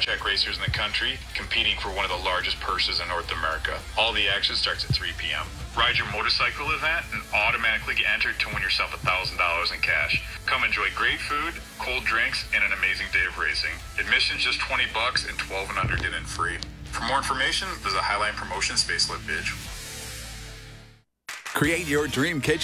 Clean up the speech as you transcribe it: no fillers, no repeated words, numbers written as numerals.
flat-track racers in the country competing for one of the largest purses in North America. All the action starts at 3 p.m. Ride your motorcycle event and automatically get entered to win yourself $1,000 in cash. Come enjoy great food, cold drinks, and an amazing day of racing. Admission's just $20 and 12 and under get in free. For more information, visit Highline Promotions Facebook page. Create your dream kitchen